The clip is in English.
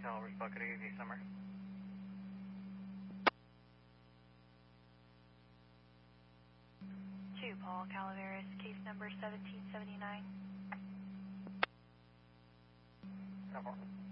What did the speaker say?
Towers, Bucket Easy, Summer. Two, Paul Calaveras, case number 1779. 10-4.